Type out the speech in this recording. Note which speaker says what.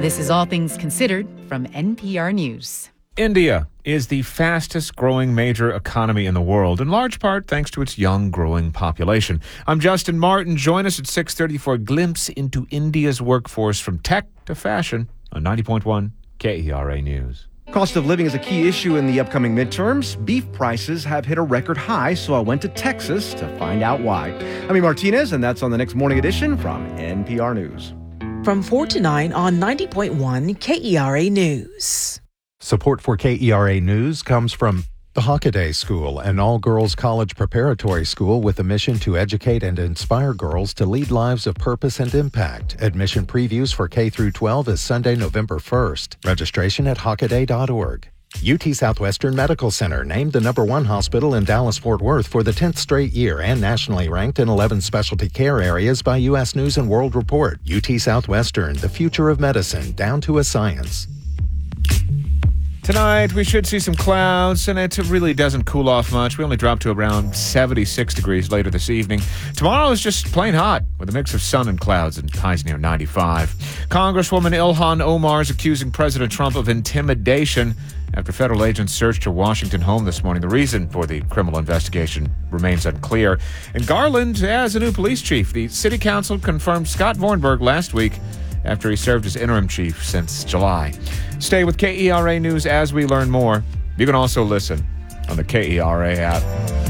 Speaker 1: This is All Things Considered from NPR News.
Speaker 2: India is the fastest growing major economy in the world, in large part thanks to its young, growing population. I'm Justin Martin. Join us at 6:30 for a glimpse into India's workforce from tech to fashion on 90.1 KERA News.
Speaker 3: Cost of living is a key issue in the upcoming midterms. Beef prices have hit a record high, so I went to Texas to find out why. I'm Amy Martinez, and that's on the next Morning Edition from NPR News.
Speaker 4: From 4 to 9 on 90.1 KERA News.
Speaker 5: Support for KERA News comes from the Hockaday School, an all-girls college preparatory school with a mission to educate and inspire girls to lead lives of purpose and impact. Admission previews for K through 12 is Sunday, November 1st. Registration at hockaday.org. UT Southwestern Medical Center named the #1 hospital in Dallas-Fort Worth for the 10th straight year and nationally ranked in 11 specialty care areas by U.S. News & World Report. UT Southwestern, the future of medicine, down to a science.
Speaker 2: Tonight, we should see some clouds, and it really doesn't cool off much. We only drop to around 76 degrees later this evening. Tomorrow is just plain hot, with a mix of sun and clouds and highs near 95. Congresswoman Ilhan Omar is accusing President Trump of intimidation after federal agents searched her Washington home this morning. The reason for the criminal investigation remains unclear. And Garland has a new police chief. The city council confirmed Scott Vornberg last week after he served as interim chief since July. Stay with KERA News as we learn more. You can also listen on the KERA app.